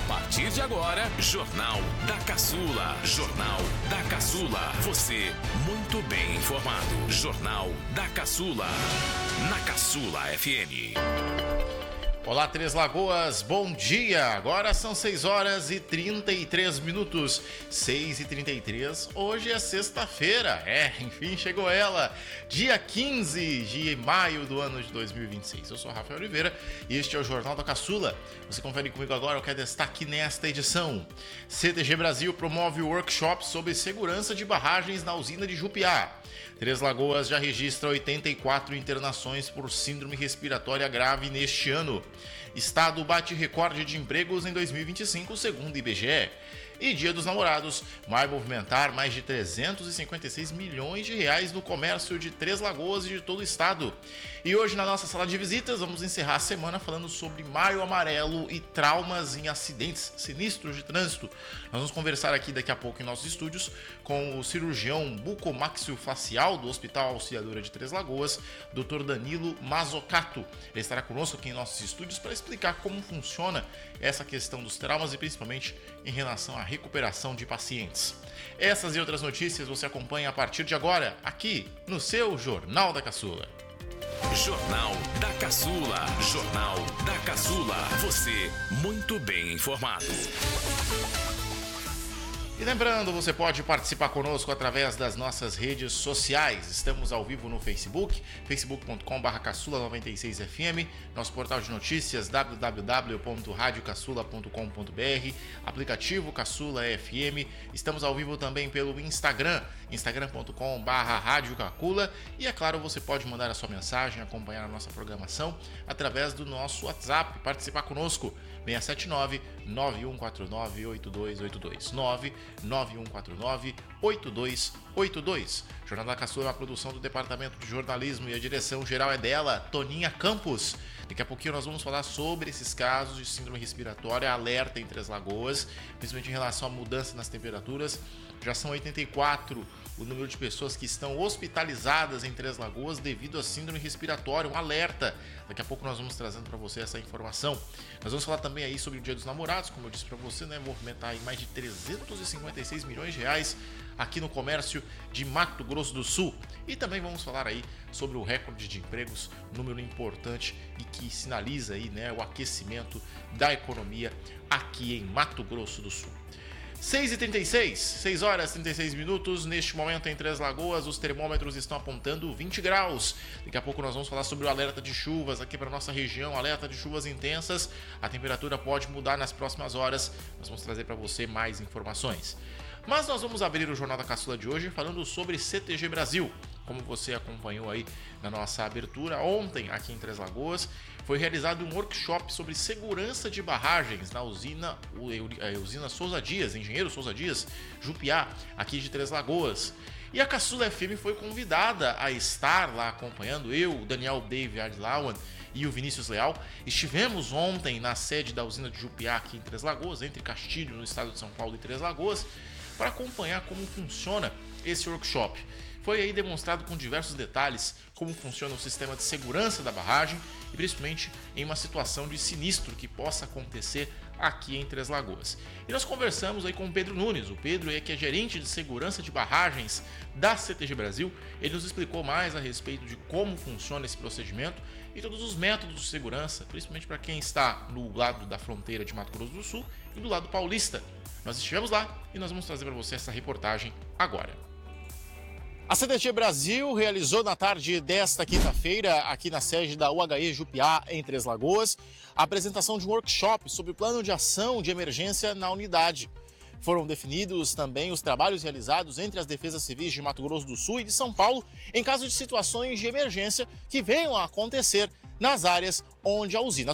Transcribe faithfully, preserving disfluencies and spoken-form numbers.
partir de agora, Jornal da Caçula. Jornal da Caçula. Você muito bem informado. Jornal da Caçula. Na Caçula F M. Olá, Três Lagoas, bom dia! Agora são seis horas e trinta e três minutos, seis e trinta e três, hoje é sexta-feira, é, enfim, chegou ela, dia quinze de maio do ano de dois mil e vinte e seis. Eu sou Rafael Oliveira e este é o Jornal da Caçula. Você confere comigo agora o que é destaque nesta edição. C T G Brasil promove workshop sobre segurança de barragens na usina de Jupiá. Três Lagoas já registra oitenta e quatro internações por síndrome respiratória grave neste ano. Estado bate recorde de empregos em dois mil e vinte e cinco, segundo o I B G E. E Dia dos Namorados vai movimentar mais de trezentos e cinquenta e seis milhões de reais no comércio de Três Lagoas e de todo o estado. E hoje na nossa sala de visitas vamos encerrar a semana falando sobre Maio Amarelo e traumas em acidentes sinistros de trânsito. Nós vamos conversar aqui daqui a pouco em nossos estúdios com o cirurgião bucomaxiofacial do Hospital Auxiliadora de Três Lagoas, doutor Danilo Mazzocato. Ele estará conosco aqui em nossos estúdios para explicar como funciona essa questão dos traumas e principalmente em relação à recuperação de pacientes. Essas e outras notícias você acompanha a partir de agora, aqui no seu Jornal da Caçula. Jornal da Caçula. Jornal da Caçula. Você muito bem informado. E lembrando, você pode participar conosco através das nossas redes sociais. Estamos ao vivo no Facebook, facebook ponto com barra caçula noventa e seis F M, nosso portal de notícias w w w ponto rádio caçula ponto com ponto b r, aplicativo Caçula F M. Estamos ao vivo também pelo Instagram, instagram ponto com barra rádio cacula. E é claro, você pode mandar a sua mensagem, acompanhar a nossa programação através do nosso WhatsApp, participar conosco, seis sete nove, nove um quatro nove, oito dois oito dois, nove nove um quatro nove, oito dois oito dois. Jornal da Caçula é uma produção do Departamento de Jornalismo e a direção geral é dela, Toninha Campos. Daqui a pouquinho nós vamos falar sobre esses casos de síndrome respiratória, alerta em Três Lagoas, principalmente em relação à mudança nas temperaturas. Já são oitenta e quatro o número de pessoas que estão hospitalizadas em Três Lagoas devido à síndrome respiratória, um alerta. Daqui a pouco nós vamos trazendo para você essa informação. Nós vamos falar também aí sobre o Dia dos Namorados, como eu disse para você, né, movimentar aí mais de trezentos e cinquenta e seis milhões de reais aqui no comércio de Mato Grosso do Sul. E também vamos falar aí sobre o recorde de empregos, número importante e que sinaliza aí, né, o aquecimento da economia aqui em Mato Grosso do Sul. seis e trinta e seis, seis horas e trinta e seis minutos, neste momento em Três Lagoas, os termômetros estão apontando vinte graus. Daqui a pouco nós vamos falar sobre o alerta de chuvas aqui para nossa região, alerta de chuvas intensas. A temperatura pode mudar nas próximas horas, nós vamos trazer para você mais informações. Mas nós vamos abrir o Jornal da Caçula de hoje falando sobre C T G Brasil. Como você acompanhou aí na nossa abertura, ontem aqui em Três Lagoas foi realizado um workshop sobre segurança de barragens na usina, a usina Souza Dias, Engenheiro Souza Dias, Jupiá, aqui de Três Lagoas. E a Caçula F M foi convidada a estar lá acompanhando, eu, o Daniel David Adlawan e o Vinícius Leal. Estivemos ontem na sede da usina de Jupiá aqui em Três Lagoas, entre Castilho, no estado de São Paulo, e Três Lagoas, para acompanhar como funciona esse workshop. Foi aí demonstrado com diversos detalhes como funciona o sistema de segurança da barragem e principalmente em uma situação de sinistro que possa acontecer aqui em Três Lagoas. E nós conversamos aí com o Pedro Nunes. O Pedro é que é gerente de segurança de barragens da C T G Brasil. Ele nos explicou mais a respeito de como funciona esse procedimento e todos os métodos de segurança, principalmente para quem está no lado da fronteira de Mato Grosso do Sul e do lado paulista. Nós estivemos lá e nós vamos trazer para você essa reportagem agora. A C T G Brasil realizou na tarde desta quinta-feira, aqui na sede da U H E Jupiá, em Três Lagoas, a apresentação de um workshop sobre o plano de ação de emergência na unidade. Foram definidos também os trabalhos realizados entre as defesas civis de Mato Grosso do Sul e de São Paulo em caso de situações de emergência que venham a acontecer nas áreas onde a usina